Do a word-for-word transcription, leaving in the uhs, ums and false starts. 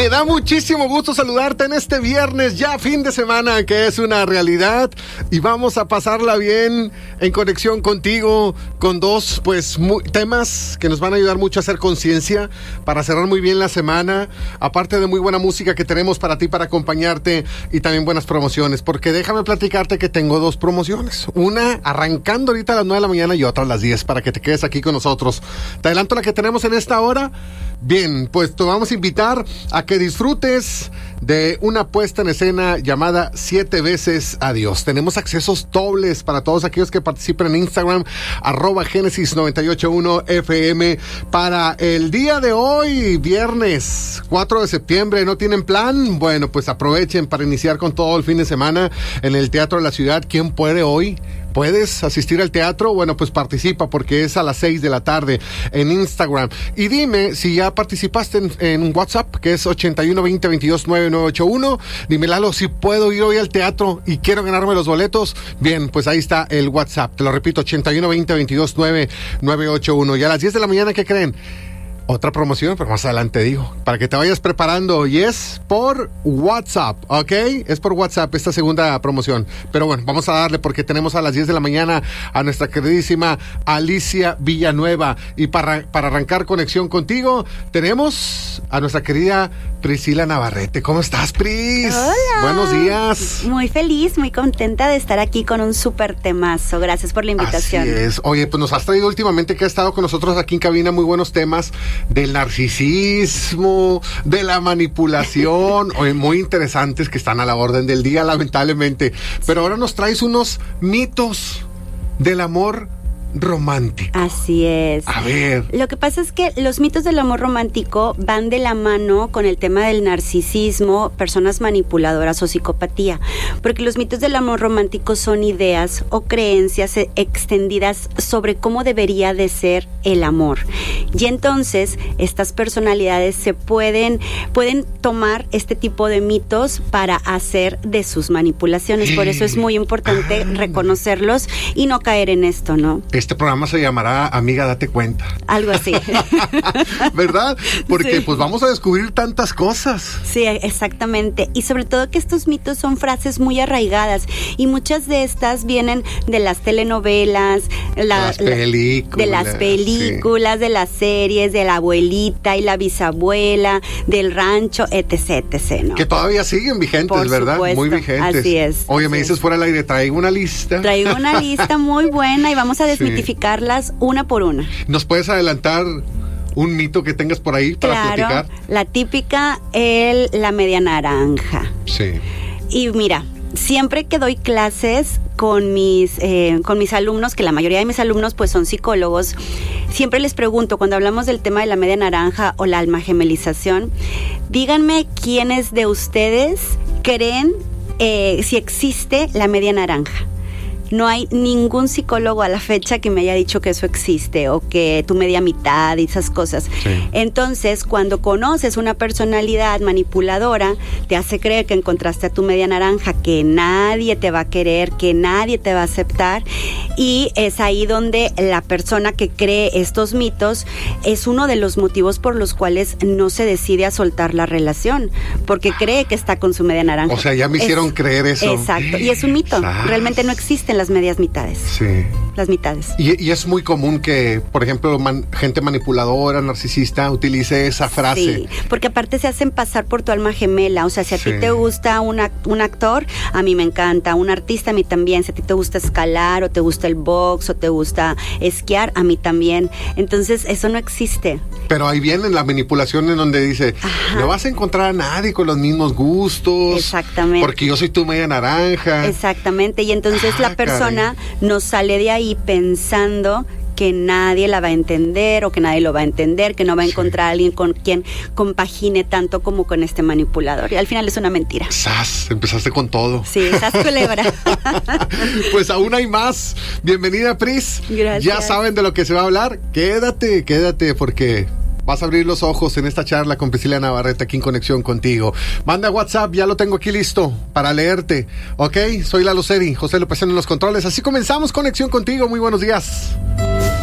Me da muchísimo gusto saludarte en este viernes, ya fin de semana, que es una realidad, y vamos a pasarla bien en conexión contigo con dos pues muy, temas que nos van a ayudar mucho a hacer conciencia para cerrar muy bien la semana, aparte de muy buena música que tenemos para ti, para acompañarte, y también buenas promociones, porque déjame platicarte que tengo dos promociones, una arrancando ahorita a las nueve de la mañana y otra a las diez, para que te quedes aquí con nosotros. Te adelanto la que tenemos en esta hora. Bien, pues te vamos a invitar a que disfrutes de una puesta en escena llamada Siete Veces Adiós. Tenemos accesos dobles para todos aquellos que participen en Instagram, arroba Génesis noventa y ocho punto uno F M. Para el día de hoy, viernes cuatro de septiembre, ¿no tienen plan? Bueno, pues aprovechen para iniciar con todo el fin de semana en el Teatro de la Ciudad. ¿Quién puede hoy? ¿Puedes asistir al teatro? Bueno, pues participa, porque es a las seis de la tarde en Instagram. Y dime si ya participaste en, en WhatsApp, que es ochenta y uno, veinte, veintidós, nueve nueve ocho uno. Dime, Lalo, si puedo ir hoy al teatro y quiero ganarme los boletos. Bien, pues ahí está el WhatsApp. Te lo repito, ochenta y uno, veinte, veintidós, nueve nueve ocho uno. Y a las diez de la mañana, ¿qué creen? Otra promoción, pero más adelante digo, para que te vayas preparando, y es por WhatsApp, ¿ok? Es por WhatsApp esta segunda promoción. Pero bueno, vamos a darle, porque tenemos a las diez de la mañana a nuestra queridísima Alicia Villanueva. Y para, para arrancar conexión contigo, tenemos a nuestra querida Priscila Navarrete. ¿Cómo estás, Pris? Hola. Buenos días. Muy feliz, muy contenta de estar aquí con un súper temazo. Gracias por la invitación. Así es. Oye, pues nos has traído últimamente, que ha estado con nosotros aquí en cabina, muy buenos temas del narcisismo, de la manipulación, oye, muy interesantes, que están a la orden del día, lamentablemente. Pero ahora nos traes unos mitos del amor romántico. Así es. A ver. Lo que pasa es que los mitos del amor romántico van de la mano con el tema del narcisismo, personas manipuladoras o psicopatía, porque los mitos del amor romántico son ideas o creencias extendidas sobre cómo debería de ser el amor. Y entonces estas personalidades se pueden pueden tomar este tipo de mitos para hacer de sus manipulaciones. Por eso es muy importante ah. reconocerlos y no caer en esto, ¿no? Este programa se llamará Amiga, date cuenta. Algo así. ¿Verdad? Porque sí. pues vamos a descubrir tantas cosas. Sí, exactamente. Y sobre todo que estos mitos son frases muy arraigadas, y muchas de estas vienen de las telenovelas, la, las películas, de las películas, sí. de las series, de la abuelita y la bisabuela, del rancho, etc, etc, ¿no? Que todavía siguen vigentes, Por ¿verdad? Supuesto. Muy vigentes. Así es. Oye, así me dices es. fuera del aire, traigo una lista. Traigo una lista muy buena y vamos a desmitificarlas sí. una por una. ¿Nos puedes adelantar un mito que tengas por ahí para claro, platicar? La típica, el, la media naranja. Sí. Y mira, siempre que doy clases con mis, eh, con mis alumnos, que la mayoría de mis alumnos pues son psicólogos, siempre les pregunto, cuando hablamos del tema de la media naranja o la alma gemelización, díganme quiénes de ustedes creen eh, si existe la media naranja. No hay ningún psicólogo a la fecha que me haya dicho que eso existe, o que tu media mitad y esas cosas. Sí. Entonces, cuando conoces una personalidad manipuladora, te hace creer que encontraste a tu media naranja, que nadie te va a querer, que nadie te va a aceptar, y es ahí donde la persona que cree estos mitos es uno de los motivos por los cuales no se decide a soltar la relación, porque cree que está con su media naranja. O sea, ya me hicieron es, creer eso. Exacto, y es un mito. ¿Sabes? Realmente no existen las medias mitades. Sí. Las mitades. Y, y es muy común que, por ejemplo, man, gente manipuladora, narcisista, utilice esa frase. Sí, porque aparte se hacen pasar por tu alma gemela. O sea, si a sí. ti te gusta un, un actor, a mí me encanta. Un artista, a mí también. Si a ti te gusta escalar, o te gusta el box, o te gusta esquiar, a mí también. Entonces, eso no existe. Pero ahí viene la manipulación en donde dice, ajá, no vas a encontrar a nadie con los mismos gustos. Exactamente. Porque yo soy tu media naranja. Exactamente. Y entonces ah, la persona caray. no sale de ahí pensando que nadie la va a entender, o que nadie lo va a entender, que no va a encontrar sí. a alguien con quien compagine tanto como con este manipulador. Y al final es una mentira. ¡Sas! Empezaste con todo. Sí, sas culebra. Pues aún hay más. Bienvenida, Pris. Gracias. Ya saben de lo que se va a hablar. Quédate, quédate, porque vas a abrir los ojos en esta charla con Priscila Navarrete aquí en Conexión Contigo. Manda WhatsApp, ya lo tengo aquí listo para leerte. Ok, soy Lalo Seri, José López en los controles. Así comenzamos Conexión Contigo. Muy buenos días.